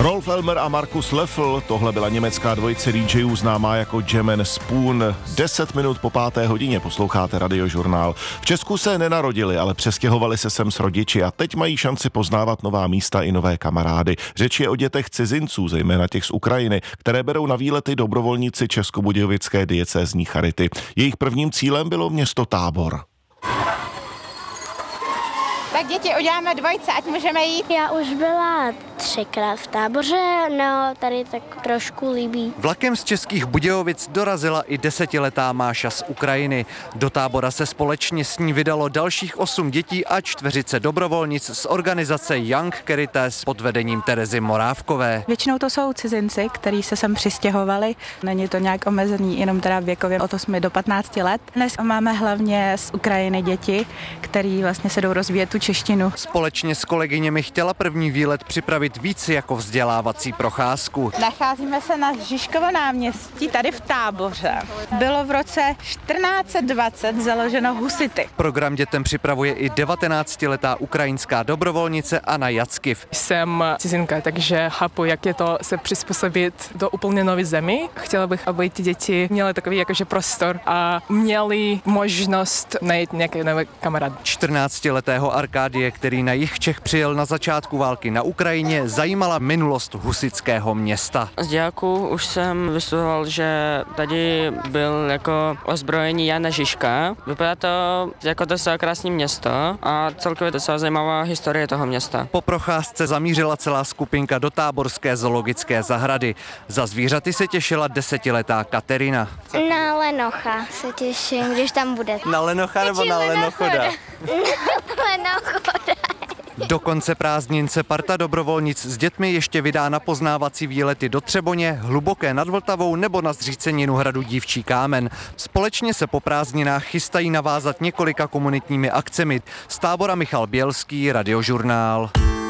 Rolf Elmer a Markus Löffel, tohle byla německá dvojice DJů známá jako Jam and Spoon. 10 minut po 5. hodině posloucháte Radiožurnál. V Česku se nenarodili, ale přestěhovali se sem s rodiči a teď mají šanci poznávat nová místa i nové kamarády. Řeč je o dětech cizinců, zejména těch z Ukrajiny, které berou na výlety dobrovolníci Českobudějovické diecézní charity. Jejich prvním cílem bylo město Tábor. Tak děti, uděláme dvojce, ať můžeme jít. Já už byla 3krát v Táboře, no tady tak trošku líbí. Vlakem z Českých Budějovic dorazila i 10letá Máša z Ukrajiny. Do Tábora se společně s ní vydalo dalších 8 dětí a 4 dobrovolnic z organizace Young Caritas pod vedením Terezy Morávkové. Většinou to jsou cizinci, kteří se sem přistěhovali. Není to nějak omezený, jenom teda věkově od 8 do 15 let. Dnes máme hlavně z Ukrajiny děti, který vlastně se jdou rozvíjet tu češtinu. Společně s kolegyněmi chtěla první výlet připravit víc jako vzdělávací procházku. Nacházíme se na Žižkovo náměstí tady v Táboře. Bylo v roce 1420 založeno husity. Program dětem připravuje i 19letá ukrajinská dobrovolnice Anna Jackiv. Jsem cizinka, takže chápu, jak je to se přizpůsobit do úplně nové zemi. Chtěla bych, aby ty děti měly takový jakože prostor a měli možnost najít nějaké nové kamarády. 14letého Arkádie, který na jih Čech přijel na začátku války na Ukrajině, zajímala minulost husitského města. Z dějáků už jsem vystudoval, že tady byl jako ozbrojení Jana Žižka. Vypadá to jako docela krásné město a celkově docela zajímavá historie toho města. Po procházce zamířila celá skupinka do táborské zoologické zahrady. za zvířaty se těšila 10letá Katerina. Na lenocha se těším, když tam bude. Na lenocha nebo na lenochoda? Na lenochoda. Do konce prázdnin se parta dobrovolnic s dětmi ještě vydá na poznávací výlety do Třeboně, Hluboké nad Vltavou nebo na zříceninu hradu Dívčí Kámen. Společně se po prázdninách chystají navázat několika komunitními akcemi. Z Tábora Michal Bělský, Radiožurnál.